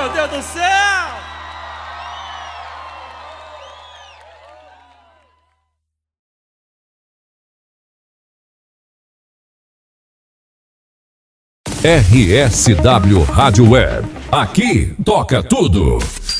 meu Deus do céu! RSW Rádio Web. Aqui toca tudo.